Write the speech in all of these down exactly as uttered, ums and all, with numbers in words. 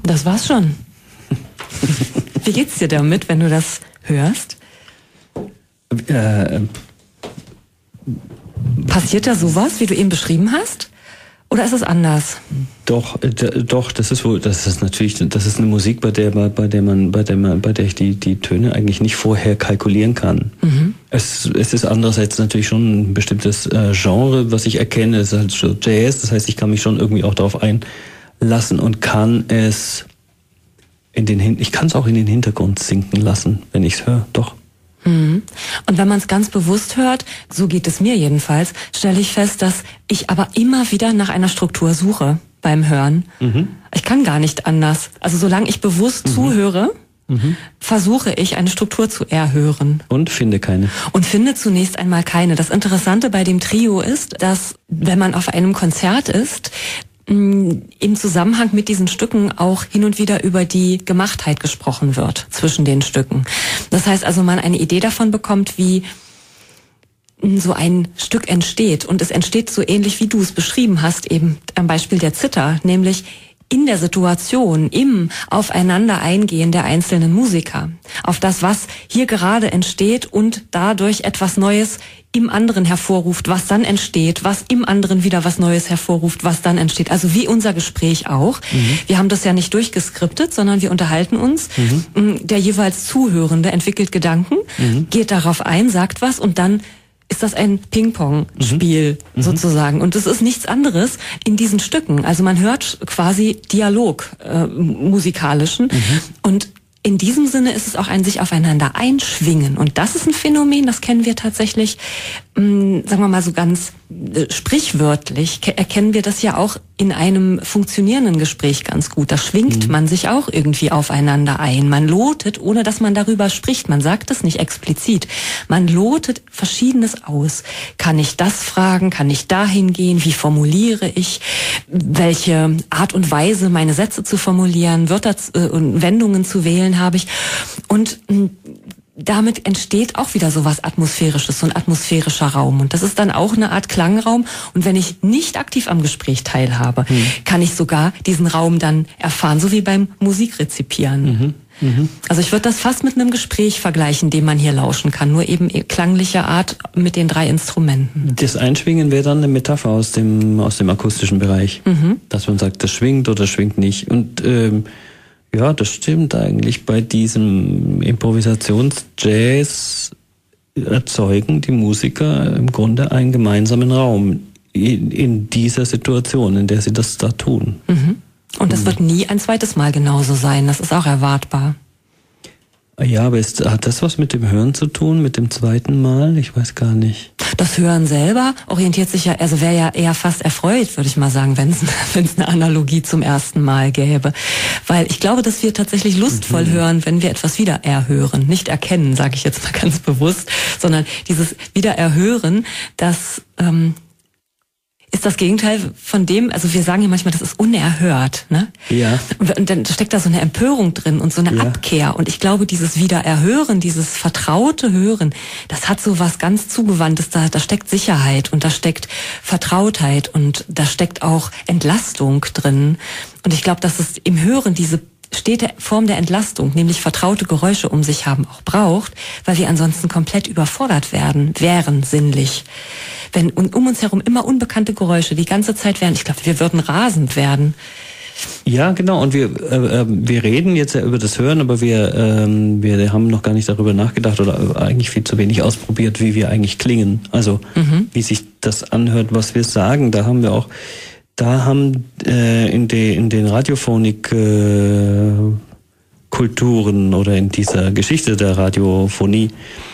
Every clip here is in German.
Das war's schon. Wie geht's dir damit, wenn du das hörst? Äh, Passiert da sowas, wie du eben beschrieben hast? Oder ist es anders? Doch, äh, doch, das ist wohl, das ist natürlich, das ist eine Musik, bei der, bei, bei der man, bei der man, bei der ich die, die Töne eigentlich nicht vorher kalkulieren kann. Mhm. Es, es ist andererseits natürlich schon ein bestimmtes äh, Genre, was ich erkenne, es ist halt so Jazz, das heißt, ich kann mich schon irgendwie auch darauf einlassen und kann es in den, ich kann es auch in den Hintergrund sinken lassen, wenn ich es höre, doch. Und wenn man es ganz bewusst hört, so geht es mir jedenfalls, stelle ich fest, dass ich aber immer wieder nach einer Struktur suche beim Hören. Mhm. Ich kann gar nicht anders. Also solange ich bewusst mhm. zuhöre, mhm. versuche ich eine Struktur zu erhören. Und finde keine. Und finde zunächst einmal keine. Das Interessante bei dem Trio ist, dass wenn man auf einem Konzert ist, im Zusammenhang mit diesen Stücken auch hin und wieder über die Gemachtheit gesprochen wird zwischen den Stücken. Das heißt also, man eine Idee davon bekommt, wie so ein Stück entsteht. Und es entsteht so ähnlich, wie du es beschrieben hast, eben am Beispiel der Zither, nämlich in der Situation, im Aufeinander eingehen der einzelnen Musiker, auf das, was hier gerade entsteht und dadurch etwas Neues im anderen hervorruft, was dann entsteht, was im anderen wieder was Neues hervorruft, was dann entsteht. Also wie unser Gespräch auch. Mhm. Wir haben das ja nicht durchgeskriptet, sondern wir unterhalten uns. Mhm. Der jeweils Zuhörende entwickelt Gedanken, mhm. geht darauf ein, sagt was und dann ist das ein Ping-Pong-Spiel mhm. sozusagen. Und es ist nichts anderes in diesen Stücken. Also man hört quasi Dialog, äh, musikalischen. Mhm. Und in diesem Sinne ist es auch ein sich aufeinander einschwingen. Und das ist ein Phänomen, das kennen wir tatsächlich, mh, sagen wir mal so ganz äh, sprichwörtlich, ke- erkennen wir das ja auch in einem funktionierenden Gespräch ganz gut. Da schwingt mhm. man sich auch irgendwie aufeinander ein. Man lotet, ohne dass man darüber spricht. Man sagt es nicht explizit. Man lotet Verschiedenes aus. Kann ich das fragen? Kann ich dahin gehen? Wie formuliere ich? Welche Art und Weise, meine Sätze zu formulieren, Wörter äh, und Wendungen zu wählen habe ich. Und mh, damit entsteht auch wieder so was Atmosphärisches, so ein atmosphärischer Raum. Und das ist dann auch eine Art Klangraum. Und wenn ich nicht aktiv am Gespräch teilhabe, mhm. kann ich sogar diesen Raum dann erfahren, so wie beim Musikrezipieren. Mhm. Mhm. Also ich würde das fast mit einem Gespräch vergleichen, dem man hier lauschen kann, nur eben klanglicher Art mit den drei Instrumenten. Das Einschwingen wäre dann eine Metapher aus dem aus dem akustischen Bereich, mhm. dass man sagt, das schwingt oder schwingt nicht. Und ähm, ja, das stimmt eigentlich. Bei diesem Improvisationsjazz erzeugen die Musiker im Grunde einen gemeinsamen Raum in, in dieser Situation, in der sie das da tun. Mhm. Und das mhm. wird nie ein zweites Mal genauso sein. Das ist auch erwartbar. Ja, aber ist, hat das was mit dem Hören zu tun, mit dem zweiten Mal? Ich weiß gar nicht. Das Hören selber orientiert sich ja, also wäre ja eher fast erfreut, würde ich mal sagen, wenn es wenn es eine Analogie zum ersten Mal gäbe. Weil ich glaube, dass wir tatsächlich lustvoll mhm. hören, wenn wir etwas wieder erhören. Nicht erkennen, sage ich jetzt mal ganz bewusst, sondern dieses Wiedererhören, das ähm, ist das Gegenteil von dem, also wir sagen ja manchmal, das ist unerhört, ne? Ja. Und dann steckt da so eine Empörung drin und so eine ja. Abkehr. Und ich glaube, dieses Wiedererhören, dieses vertraute Hören, das hat so was ganz Zugewandtes. Da, da steckt Sicherheit und da steckt Vertrautheit und da steckt auch Entlastung drin. Und ich glaube, dass es im Hören diese stete Form der Entlastung, nämlich vertraute Geräusche um sich haben, auch braucht, weil wir ansonsten komplett überfordert werden, wären sinnlich. Wenn um uns herum immer unbekannte Geräusche die ganze Zeit wären, ich glaube, wir würden rasend werden. Ja, genau. Und wir äh, wir reden jetzt ja über das Hören, aber wir ähm, wir haben noch gar nicht darüber nachgedacht oder eigentlich viel zu wenig ausprobiert, wie wir eigentlich klingen. Also mhm. wie sich das anhört, was wir sagen. Da haben wir auch Da haben äh, in, de, in den Radiophonik-Kulturen äh, oder in dieser Geschichte der Radiophonie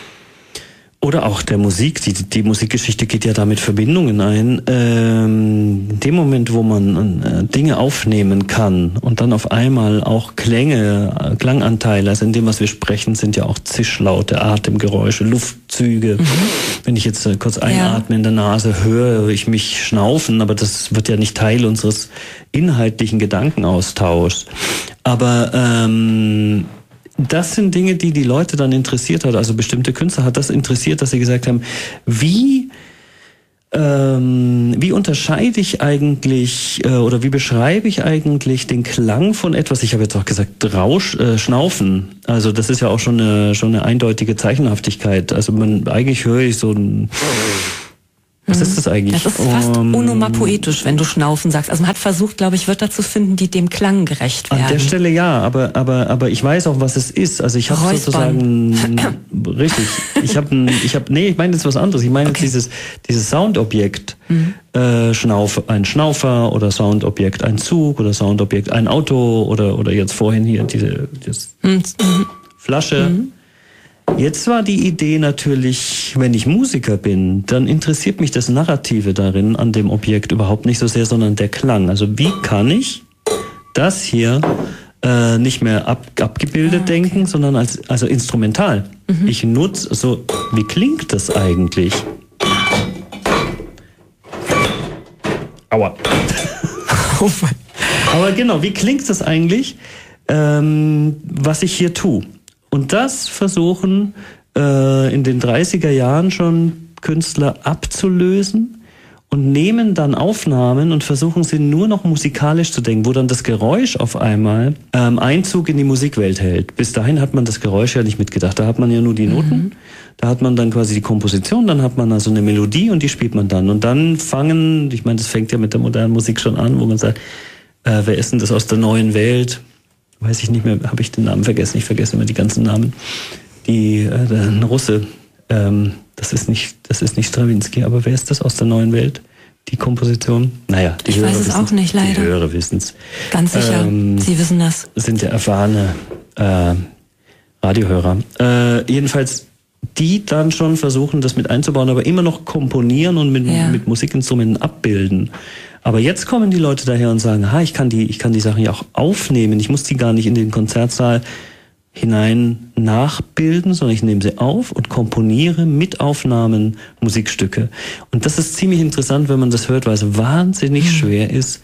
oder auch der Musik, die, die Musikgeschichte geht ja damit Verbindungen ein. Ähm, in dem Moment, wo man äh, Dinge aufnehmen kann und dann auf einmal auch Klänge, Klanganteile, also in dem, was wir sprechen, sind ja auch Zischlaute, Atemgeräusche, Luftzüge. Mhm. Wenn ich jetzt äh, kurz einatme ja. in der Nase, höre ich mich schnaufen, aber das wird ja nicht Teil unseres inhaltlichen Gedankenaustauschs. Aber ähm, das sind Dinge, die die Leute dann interessiert hat, also bestimmte Künstler hat das interessiert, dass sie gesagt haben, wie Ähm, wie unterscheide ich eigentlich äh, oder wie beschreibe ich eigentlich den Klang von etwas? Ich habe jetzt auch gesagt Rausch, äh, Schnaufen. Also das ist ja auch schon eine schon eine eindeutige Zeichenhaftigkeit. Also man eigentlich höre ich so ein Was ist das eigentlich? Das ist fast um, onomatopoetisch, wenn du Schnaufen sagst. Also man hat versucht, glaube ich, Wörter zu finden, die dem Klang gerecht werden. An der Stelle ja, aber aber aber ich weiß auch, was es ist. Also ich habe sozusagen richtig. Ich habe ich habe nee, ich meine jetzt was anderes. Ich meine okay. jetzt dieses dieses Soundobjekt, mhm. äh, Schnauf, ein Schnaufer oder Soundobjekt, ein Zug oder Soundobjekt, ein Auto oder oder jetzt vorhin hier diese das mhm. Flasche. Mhm. Jetzt war die Idee natürlich, wenn ich Musiker bin, dann interessiert mich das Narrative darin an dem Objekt überhaupt nicht so sehr, sondern der Klang. Also wie kann ich das hier äh, nicht mehr ab, abgebildet ah, okay. denken, sondern als also instrumental. Mhm. Ich nutze so, wie klingt das eigentlich? Aua. Oh Mann. Aber genau, wie klingt das eigentlich, ähm, was ich hier tue? Und das versuchen äh, in den dreißiger Jahren schon Künstler abzulösen und nehmen dann Aufnahmen und versuchen sie nur noch musikalisch zu denken, wo dann das Geräusch auf einmal ähm, Einzug in die Musikwelt hält. Bis dahin hat man das Geräusch ja nicht mitgedacht. Da hat man ja nur die Noten, mhm. da hat man dann quasi die Komposition, dann hat man also eine Melodie und die spielt man dann. Und dann fangen, ich meine, das fängt ja mit der modernen Musik schon an, wo man sagt, äh, wer ist denn das aus der neuen Welt? Weiß ich nicht mehr, habe ich den Namen vergessen, ich vergesse immer die ganzen Namen. Die, äh, ein Russe, ähm, das ist nicht, das ist nicht Stravinsky, aber wer ist das aus der neuen Welt? Die Komposition? Naja, die ich Hörer weiß es auch nicht, leider. Die Hörer wissen es. Ganz sicher, ähm, Sie wissen das. Sind ja erfahrene äh, Radiohörer. Äh, jedenfalls, die dann schon versuchen, das mit einzubauen, aber immer noch komponieren und mit, ja. mit Musikinstrumenten abbilden. Aber jetzt kommen die Leute daher und sagen, ha, ich kann die, ich kann die Sachen ja auch aufnehmen. Ich muss die gar nicht in den Konzertsaal hinein nachbilden, sondern ich nehme sie auf und komponiere mit Aufnahmen Musikstücke. Und das ist ziemlich interessant, wenn man das hört, weil es wahnsinnig schwer ist,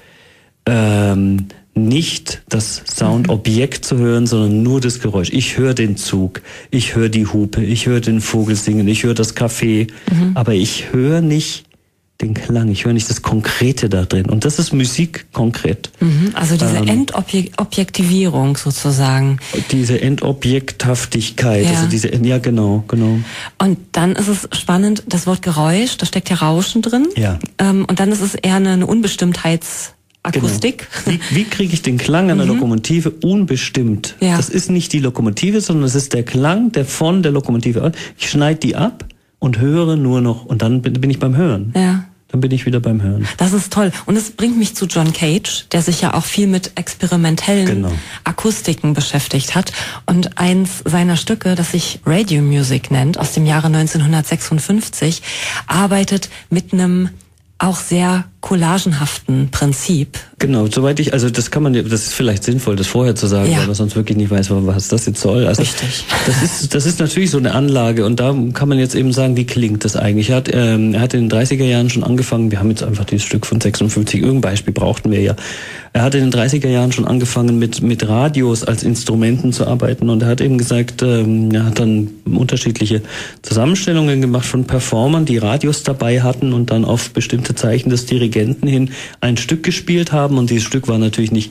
ähm, nicht das Soundobjekt zu hören, sondern nur das Geräusch. Ich höre den Zug, ich höre die Hupe, ich höre den Vogel singen, ich höre das Café, mhm. aber ich höre nicht den Klang, ich höre nicht das Konkrete da drin. Und das ist Musik konkret. Mhm, also diese ähm, Endobjektivierung sozusagen. Diese Endobjekthaftigkeit, ja. also diese, ja genau, genau. Und dann ist es spannend, das Wort Geräusch, da steckt ja Rauschen drin. Ja. Ähm, und dann ist es eher eine, eine Unbestimmtheitsakustik. Genau. Wie, wie kriege ich den Klang einer mhm. Lokomotive unbestimmt? Ja. Das ist nicht die Lokomotive, sondern es ist der Klang, der von der Lokomotive. Ich schneide die ab und höre nur noch, und dann bin ich beim Hören. Ja. Dann bin ich wieder beim Hören. Das ist toll. Und es bringt mich zu John Cage, der sich ja auch viel mit experimentellen genau. Akustiken beschäftigt hat. Und eins seiner Stücke, das sich Radio Music nennt, aus dem Jahre neunzehnhundertsechsundfünfzig, arbeitet mit einem auch sehr collagenhaften Prinzip. Genau, soweit ich, also das kann man, das ist vielleicht sinnvoll, das vorher zu sagen, ja. weil man sonst wirklich nicht weiß, was das jetzt soll. Also Richtig. Das ist, das ist natürlich so eine Anlage und da kann man jetzt eben sagen, wie klingt das eigentlich? Er hat, ähm, er hat in den dreißiger Jahren schon angefangen, wir haben jetzt einfach dieses Stück von sechsundfünfzig, irgendein Beispiel brauchten wir ja. Er hat in den dreißiger Jahren schon angefangen mit, mit Radios als Instrumenten zu arbeiten und er hat eben gesagt, ähm, er hat dann unterschiedliche Zusammenstellungen gemacht von Performern, die Radios dabei hatten und dann auf bestimmte Zeichen des Dirigenten hin ein Stück gespielt haben und dieses Stück war natürlich nicht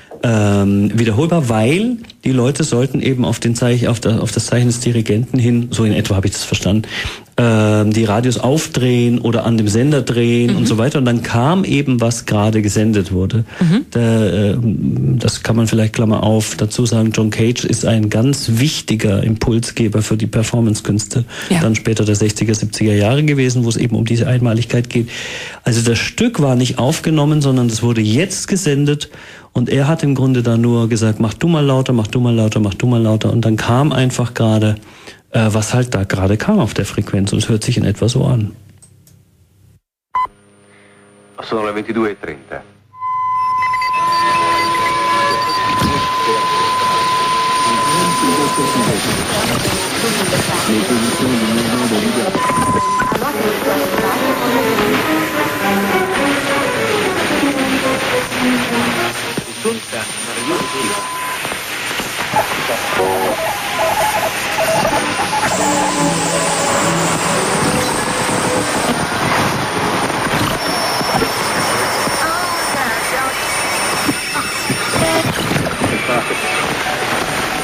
ähm, wiederholbar, weil die Leute sollten eben auf den Zeichen, auf, der, auf das Zeichen des Dirigenten hin, so in etwa habe ich das verstanden, ähm, die Radios aufdrehen oder an dem Sender drehen mhm. und so weiter und dann kam eben, was gerade gesendet wurde. Mhm. Da, äh, das kann man vielleicht, Klammer auf, dazu sagen, John Cage ist ein ganz wichtiger Impulsgeber für die Performancekünste, ja. dann später der sechziger, siebziger Jahre gewesen, wo es eben um diese Einmaligkeit geht. Also das Stück war nicht aufgenommen, sondern es wurde jetzt gesendet und er hat im Grunde da nur gesagt, mach du mal lauter, mach du mal lauter, mach du mal lauter und dann kam einfach gerade äh, was halt da gerade kam auf der Frequenz und es hört sich in etwa so an. Sono le ventidue e trenta. Tutta